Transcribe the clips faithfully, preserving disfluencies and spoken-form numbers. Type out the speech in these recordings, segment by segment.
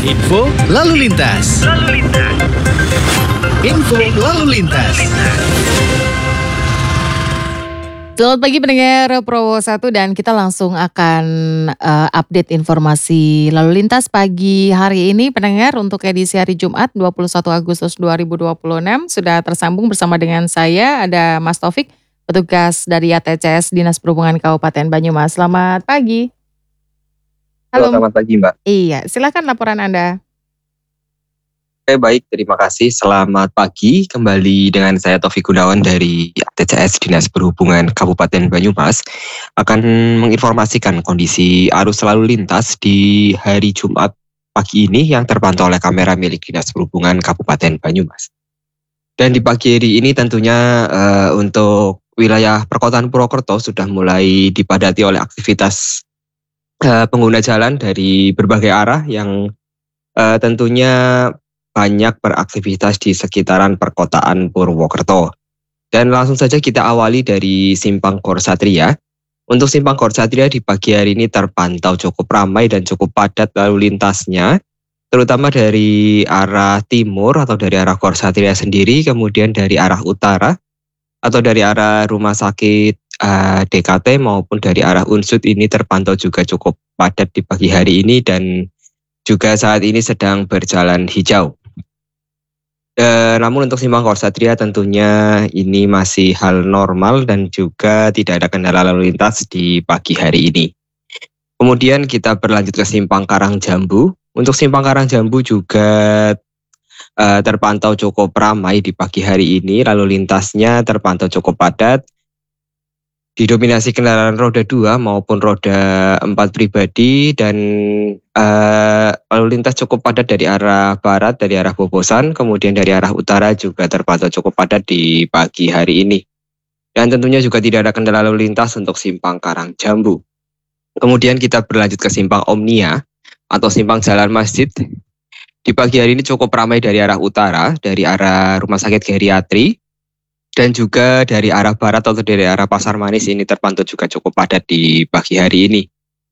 Info lalu lintas. Lalu lintas. Info lalu lintas. Selamat pagi pendengar Prowo satu dan kita langsung akan uh, update informasi lalu lintas pagi hari ini pendengar untuk edisi hari Jumat dua puluh satu Agustus dua ribu dua puluh enam sudah tersambung bersama dengan saya ada Mas Taufik, petugas dari A T C S Dinas Perhubungan Kabupaten Banyumas. Selamat pagi. Halo, Halo selamat pagi Mbak. Iya, silakan laporan Anda. Oke baik, terima kasih. Selamat pagi, kembali dengan saya Taufik Gunawan dari A T C S Dinas Perhubungan Kabupaten Banyumas akan menginformasikan kondisi arus lalu lintas di hari Jumat pagi ini yang terpantau oleh kamera milik Dinas Perhubungan Kabupaten Banyumas. Dan di pagi hari ini tentunya uh, untuk wilayah perkotaan Purwokerto sudah mulai dipadati oleh aktivitas uh, pengguna jalan dari berbagai arah yang uh, tentunya banyak beraktivitas di sekitaran perkotaan Purwokerto. Dan langsung saja kita awali dari Simpang Korsatria. Untuk Simpang Korsatria di pagi hari ini terpantau cukup ramai dan cukup padat lalu lintasnya, terutama dari arah timur atau dari arah Korsatria sendiri, kemudian dari arah utara atau dari arah rumah sakit uh, D K T maupun dari arah Unsud ini terpantau juga cukup padat di pagi hari ini dan juga saat ini sedang berjalan hijau. E, namun untuk Simpang Korsatria tentunya ini masih hal normal dan juga tidak ada kendala lalu lintas di pagi hari ini. Kemudian kita berlanjut ke Simpang Karangjambu. Untuk Simpang Karangjambu juga e, terpantau cukup ramai di pagi hari ini. Lalu lintasnya terpantau cukup padat. Didominasi kendaraan roda dua maupun roda empat pribadi dan uh, lalu lintas cukup padat dari arah barat, dari arah Bobosan, kemudian dari arah utara juga terpantau cukup padat di pagi hari ini. Dan tentunya juga tidak ada kendala lalu lintas untuk Simpang Karangjambu. Kemudian kita berlanjut ke Simpang Omnia atau Simpang Jalan Masjid. Di pagi hari ini cukup ramai dari arah utara, dari arah Rumah Sakit Geriatri, dan juga dari arah barat atau dari arah Pasar Manis ini terpantau juga cukup padat di pagi hari ini.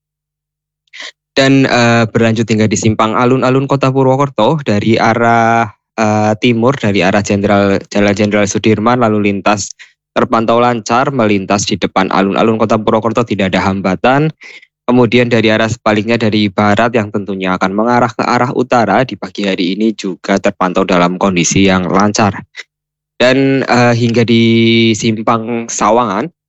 Dan uh, berlanjut hingga di Simpang Alun-Alun Kota Purwokerto dari arah uh, timur, dari arah Jenderal Jalan Jenderal Sudirman, lalu lintas terpantau lancar melintas di depan Alun-Alun Kota Purwokerto, tidak ada hambatan. Kemudian dari arah sebaliknya dari barat yang tentunya akan mengarah ke arah utara di pagi hari ini juga terpantau dalam kondisi yang lancar. Dan uh, hingga di Simpang Sawangan,